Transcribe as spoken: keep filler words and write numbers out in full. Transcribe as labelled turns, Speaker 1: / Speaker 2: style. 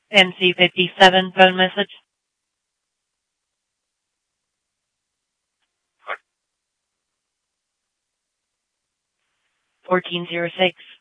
Speaker 1: M C fifty-seven phone message. fourteen oh six.